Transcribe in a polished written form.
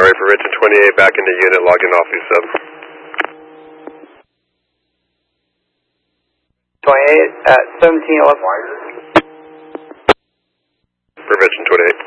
sorry, for Virgin 28, back into unit, logging off V-sub. 28 at 1711. For Virgin 28.